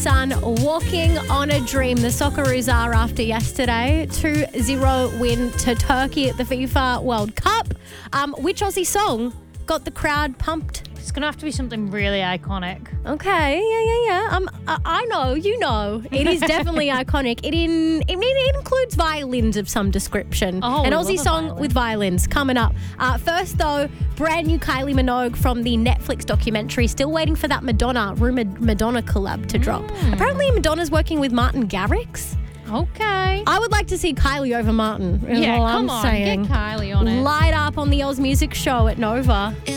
Sun, Walking on a Dream. The Socceroos are after yesterday. 2-0 win to Turkey at the FIFA World Cup. Which Aussie song got the crowd pumped? It's going to have to be something really iconic. Okay, yeah. I know, you know. It is definitely iconic. It includes violins of some description. Oh, An we Aussie love a song violin. with violins coming up. First, though, brand new Kylie Minogue from the Netflix documentary. Still waiting for that rumored Madonna collab to drop. Apparently, Madonna's working with Martin Garrix. Okay. I would like to see Kylie over Martin. Is Yeah, all come I'm on. saying. Get Kylie on it. Light up on the Oz Music Show at Nova.